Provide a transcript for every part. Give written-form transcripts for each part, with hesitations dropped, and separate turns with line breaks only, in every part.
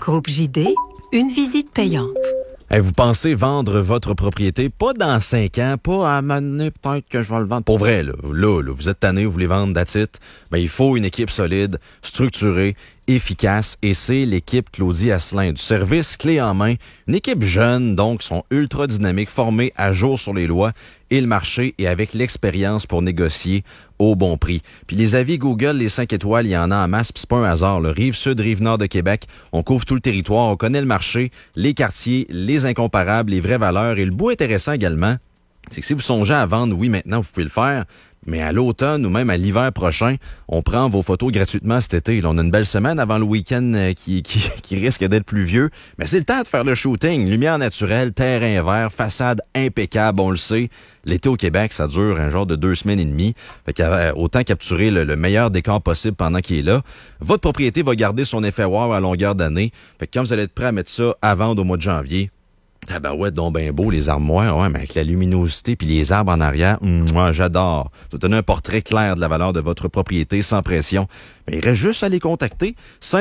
Groupe JD, une visite payante.
Hey, vous pensez vendre votre propriété, pas dans 5 ans, pas à m'amener peut-être que je vais le vendre. Pour vrai, là, vous êtes tanné, vous voulez vendre, that's it. Ben, il faut une équipe solide, structurée, efficace, et c'est l'équipe Claudie Asselin, du service clé en main. Une équipe jeune, donc, sont ultra dynamiques, formée à jour sur les lois et le marché, et avec l'expérience pour négocier au bon prix. Puis les avis Google, les 5 étoiles, il y en a en masse, puis c'est pas un hasard. Le Rive-Sud, Rive-Nord de Québec, on couvre tout le territoire, on connaît le marché, les quartiers, les incomparables, les vraies valeurs. Et le bout intéressant également, c'est que si vous songez à vendre, oui, maintenant, vous pouvez le faire, mais à l'automne ou même à l'hiver prochain, on prend vos photos gratuitement cet été. Là, on a une belle semaine avant le week-end qui risque d'être pluvieux. Mais c'est le temps de faire le shooting. Lumière naturelle, terrain vert, façade impeccable, on le sait. L'été au Québec, ça dure un genre de 2 semaines et demie. Fait qu'autant capturer le meilleur décor possible pendant qu'il est là. Votre propriété va garder son effet wow à longueur d'année. Fait que quand vous allez être prêt à mettre ça à vendre au mois de janvier, tabarouette, donc ben beau, les armoires, ouais, mais avec la luminosité puis les arbres en arrière, moi, j'adore. Ça va donner un portrait clair de la valeur de votre propriété sans pression. Mais il reste juste à les contacter.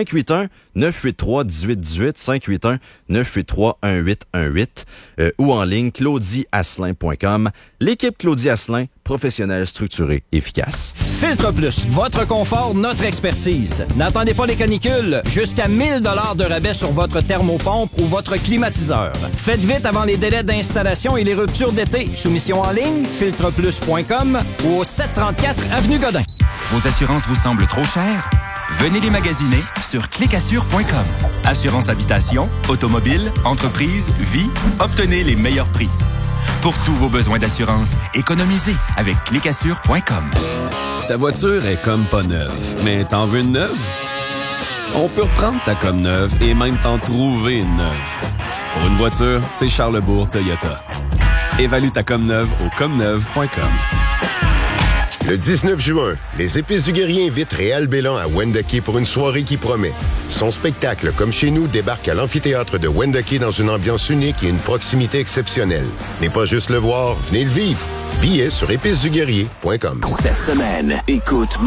581-983-1818, 581-983-1818 ou en ligne, claudieasselin.com. L'équipe Claudie Asselin, professionnelle, structurée, efficace.
Filtre Plus, votre confort, notre expertise. N'attendez pas les canicules. Jusqu'à 1000 $ de rabais sur votre thermopompe ou votre climatiseur. Faites vite avant les délais d'installation et les ruptures d'été. Soumission en ligne, filtreplus.com ou au 734 Avenue Godin.
Vos assurances vous semblent trop chères? Venez les magasiner sur clicassure.com. Assurance habitation, automobile, entreprise, vie, obtenez les meilleurs prix. Pour tous vos besoins d'assurance, économisez avec clicassure.com.
Ta voiture est comme pas neuve, mais t'en veux une neuve? On peut reprendre ta comme neuve et même t'en trouver une neuve. Pour une voiture, c'est Charlesbourg Toyota. Évalue ta comme neuve au comneuve.com.
Le 19 juin, les Épices du Guerrier invitent Réal Bélan à Wendake pour une soirée qui promet. Son spectacle, comme chez nous, débarque à l'amphithéâtre de Wendake dans une ambiance unique et une proximité exceptionnelle. N'est pas juste le voir, venez le vivre. Billets sur épiceduguerrier.com.
Cette semaine, écoute